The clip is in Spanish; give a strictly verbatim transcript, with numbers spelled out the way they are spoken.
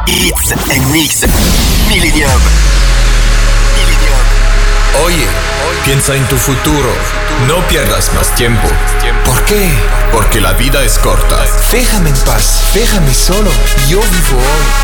Hits and Mix. Millennium. Oye, piensa en tu futuro. No pierdas más tiempo. ¿Por qué? Porque la vida es corta. Déjame en paz, déjame solo. Yo vivo hoy.